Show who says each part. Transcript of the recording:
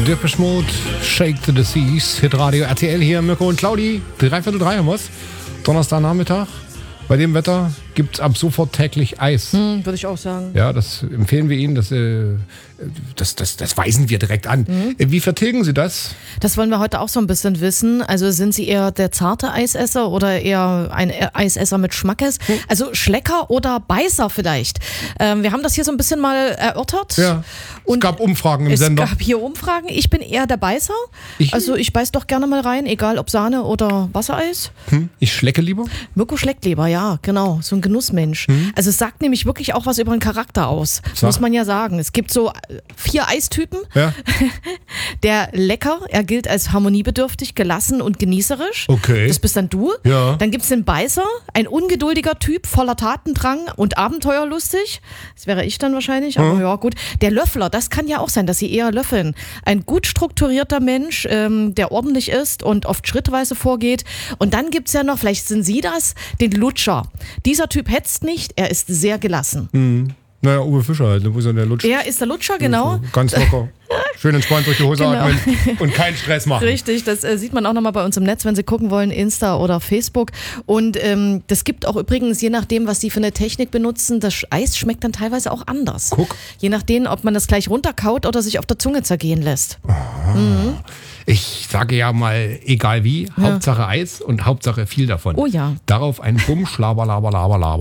Speaker 1: Depeche Mode, Shake the Disease, Hitradio RTL hier, Mirko und Claudi, 2:45 haben wir's. Donnerstagnachmittag. Bei dem Wetter gibt es ab sofort täglich Eis.
Speaker 2: Würde ich auch sagen.
Speaker 1: Ja, das empfehlen wir Ihnen, das weisen wir direkt an. Wie vertilgen Sie das?
Speaker 2: Das wollen wir heute auch so ein bisschen wissen. Also sind Sie eher der zarte Eisesser oder eher ein Eisesser mit Schmackes? Also Schlecker oder Beißer vielleicht. Wir haben das hier so ein bisschen mal erörtert.
Speaker 1: Ja, es gab Umfragen im Sender.
Speaker 2: Es gab hier Umfragen. Ich bin eher der Beißer. Also ich beiß doch gerne mal rein, egal ob Sahne oder Wassereis.
Speaker 1: Ich schlecke lieber?
Speaker 2: Mirko schleckt lieber, ja, genau. So ein Genussmensch. Also es sagt nämlich wirklich auch was über den Charakter aus. Muss man ja sagen. Es gibt so 4 Eistypen.
Speaker 1: Ja.
Speaker 2: Der Lecker, er gilt als harmoniebedürftig, gelassen und genießerisch.
Speaker 1: Okay.
Speaker 2: Das bist dann du.
Speaker 1: Ja.
Speaker 2: Dann gibt es den Beißer, ein ungeduldiger Typ, voller Tatendrang und abenteuerlustig. Das wäre ich dann wahrscheinlich, aber ja gut. Der Löffler, das kann ja auch sein, dass sie eher löffeln. Ein gut strukturierter Mensch, der ordentlich ist und oft schrittweise vorgeht. Und dann gibt es ja noch, vielleicht sind Sie das, den Lutscher. Dieser Typ hetzt nicht, er ist sehr gelassen.
Speaker 1: Naja, Uwe Fischer halt, wo ist denn der Lutscher?
Speaker 2: Er ist der Lutscher, genau.
Speaker 1: Ganz locker. Schön entspannt durch die Hose atmen und keinen Stress machen.
Speaker 2: Richtig, das sieht man auch nochmal bei uns im Netz, wenn Sie gucken wollen, Insta oder Facebook. Und das gibt auch übrigens, je nachdem, was Sie für eine Technik benutzen, das Eis schmeckt dann teilweise auch anders.
Speaker 1: Guck.
Speaker 2: Je nachdem, ob man das gleich runterkaut oder sich auf der Zunge zergehen lässt.
Speaker 1: Ich sage ja mal, egal wie, Hauptsache Eis und Hauptsache viel davon.
Speaker 2: Oh ja.
Speaker 1: Darauf ein Bumm, Schlaber, Laber, Laber, Laber.